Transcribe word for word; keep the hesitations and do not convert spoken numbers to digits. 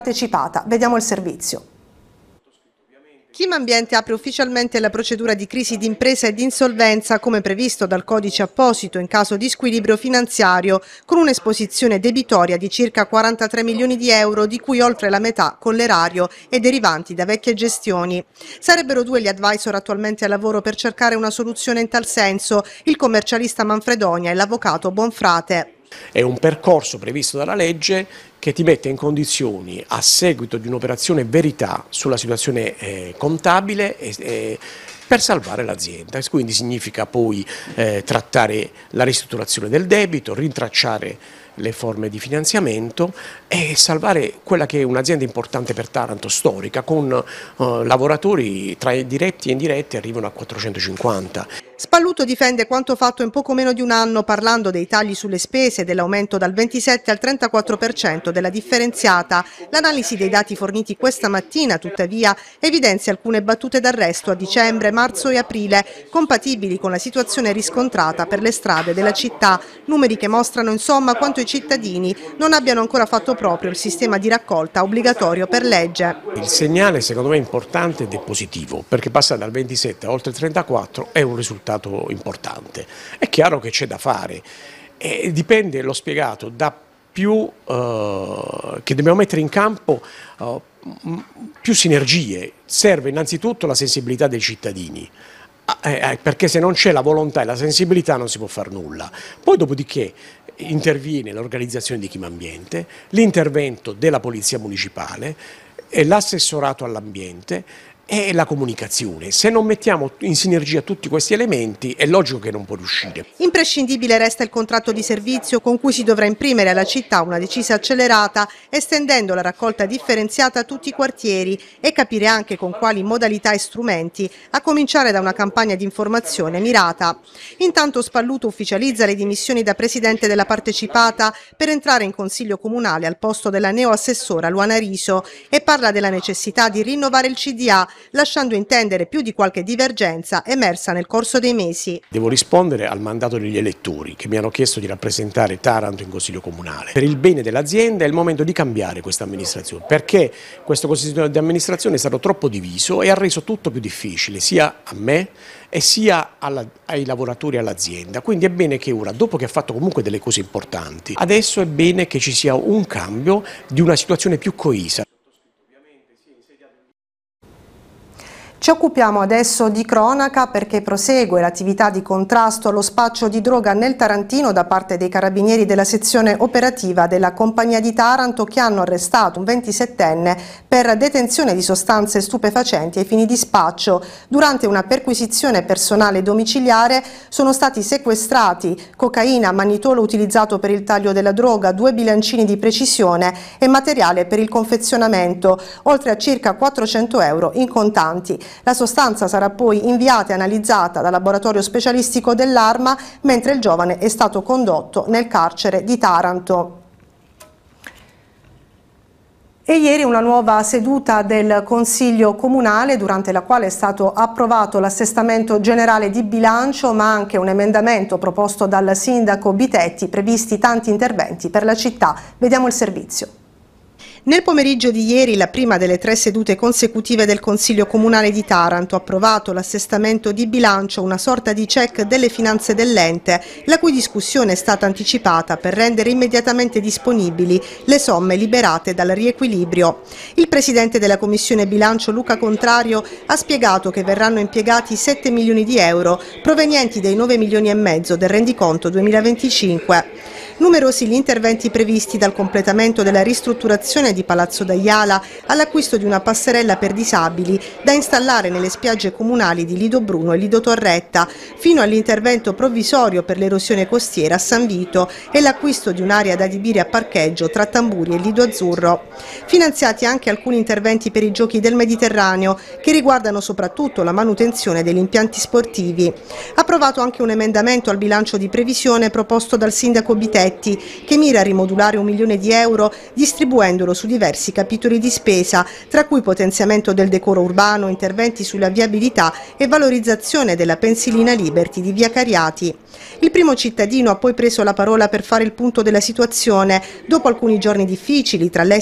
partecipata. Vediamo il servizio. Chimambiente apre ufficialmente la procedura di crisi d'impresa e di insolvenza come previsto dal codice apposito in caso di squilibrio finanziario, con un'esposizione debitoria di circa quarantatré milioni di euro, di cui oltre la metà con l'erario e derivanti da vecchie gestioni. Sarebbero due gli advisor attualmente a lavoro per cercare una soluzione in tal senso, il commercialista Manfredonia e l'avvocato Bonfrate. È un percorso previsto dalla legge che ti mette in condizioni, a seguito di un'operazione verità sulla situazione eh, contabile, eh, per salvare l'azienda. Quindi significa poi eh, trattare la ristrutturazione del debito, rintracciare le forme di finanziamento e salvare quella che è un'azienda importante per Taranto, storica, con eh, lavoratori tra diretti e indiretti arrivano a quattrocentocinquanta. Spalluto difende quanto fatto in poco meno di un anno, parlando dei tagli sulle spese, dell'aumento dal ventisette al trentaquattro per cento della differenziata. L'analisi dei dati forniti questa mattina, tuttavia, evidenzia alcune battute d'arresto a dicembre, marzo e aprile, compatibili con la situazione riscontrata per le strade della città, numeri che mostrano insomma quanto i cittadini non abbiano ancora fatto proprio il sistema di raccolta obbligatorio per legge. Il segnale secondo me è importante ed è positivo, perché passare dal ventisette a oltre il trentaquattro è un risultato importante. È chiaro che c'è da fare e dipende, l'ho spiegato, da più eh, che dobbiamo mettere in campo eh, più sinergie. Serve innanzitutto la sensibilità dei cittadini, eh, perché se non c'è la volontà e la sensibilità non si può fare nulla. Poi dopodiché interviene l'organizzazione di Chimambiente, l'intervento della Polizia Municipale, l'assessorato all'ambiente e la comunicazione. Se non mettiamo in sinergia tutti questi elementi è logico che non può riuscire. Imprescindibile resta il contratto di servizio con cui si dovrà imprimere alla città una decisa accelerata, estendendo la raccolta differenziata a tutti i quartieri e capire anche con quali modalità e strumenti, a cominciare da una campagna di informazione mirata. Intanto Spalluto ufficializza le dimissioni da presidente della partecipata per entrare in consiglio comunale al posto della neoassessora Luana Riso e parla della necessità di rinnovare il C D A, lasciando intendere più di qualche divergenza emersa nel corso dei mesi. Devo rispondere al mandato degli elettori che mi hanno chiesto di rappresentare Taranto in Consiglio Comunale. Per il bene dell'azienda è il momento di cambiare questa amministrazione, perché questo Consiglio di amministrazione è stato troppo diviso e ha reso tutto più difficile, sia a me e sia alla, ai lavoratori e all'azienda. Quindi è bene che ora, dopo che ha fatto comunque delle cose importanti, adesso è bene che ci sia un cambio di una situazione più coesa. Ci occupiamo adesso di cronaca perché prosegue l'attività di contrasto allo spaccio di droga nel Tarantino da parte dei carabinieri della sezione operativa della Compagnia di Taranto, che hanno arrestato un ventisettenne per detenzione di sostanze stupefacenti ai fini di spaccio. Durante una perquisizione personale domiciliare sono stati sequestrati cocaina, mannitolo utilizzato per il taglio della droga, due bilancini di precisione e materiale per il confezionamento, oltre a circa quattrocento euro in contanti. La sostanza sarà poi inviata e analizzata dal laboratorio specialistico dell'Arma, mentre il giovane è stato condotto nel carcere di Taranto. E ieri una nuova seduta del Consiglio Comunale, durante la quale è stato approvato l'assestamento generale di bilancio, ma anche un emendamento proposto dal sindaco Bitetti, previsti tanti interventi per la città. Vediamo il servizio. Nel pomeriggio di ieri, la prima delle tre sedute consecutive del Consiglio Comunale di Taranto ha approvato l'assestamento di bilancio, una sorta di check delle finanze dell'ente, la cui discussione è stata anticipata per rendere immediatamente disponibili le somme liberate dal riequilibrio. Il presidente della Commissione Bilancio, Luca Contrario, ha spiegato che verranno impiegati sette milioni di euro provenienti dai nove milioni e mezzo del rendiconto duemilaventicinque. Numerosi gli interventi previsti, dal completamento della ristrutturazione di Palazzo d'Aiala all'acquisto di una passerella per disabili da installare nelle spiagge comunali di Lido Bruno e Lido Torretta, fino all'intervento provvisorio per l'erosione costiera a San Vito e l'acquisto di un'area da adibire a parcheggio tra Tamburi e Lido Azzurro. Finanziati anche alcuni interventi per i Giochi del Mediterraneo, che riguardano soprattutto la manutenzione degli impianti sportivi. Approvato anche un emendamento al bilancio di previsione proposto dal sindaco Bitetti, che mira a rimodulare un milione di euro distribuendolo su diversi capitoli di spesa, tra cui potenziamento del decoro urbano, interventi sulla viabilità e valorizzazione della pensilina Liberty di via Cariati. Il primo cittadino ha poi preso la parola per fare il punto della situazione, dopo alcuni giorni difficili tra